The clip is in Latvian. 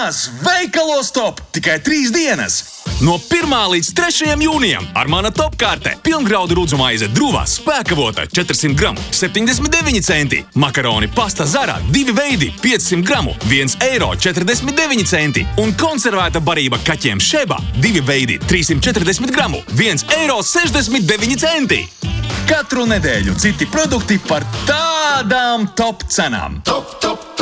Cenās veikalos top tikai 3 dienas! No 1. līdz 3. jūnijam ar mana top kārte pilngraudu rūdzumaize Druvā spēkavota 400 gramu 79 centi, makaroni pasta Zara 2 veidi 500 gramu 1,49 eiro un konservēta barība kaķiem Šeba 2 veidi 340 gramu 1,69 eiro. Katru nedēļu citi produkti par tādām top cenām. Top, top, top!